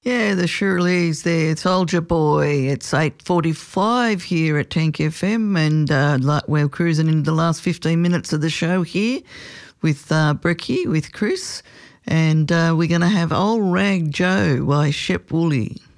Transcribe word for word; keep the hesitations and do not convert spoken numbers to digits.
Yeah, the Shirley's there, Soldier Boy. It's eight forty-five here at Tank F M, and uh, like we're cruising into the last fifteen minutes of the show here with uh, Brekkie, with Chris, and uh, we're going to have Old Rag Joe by Shep Woolley.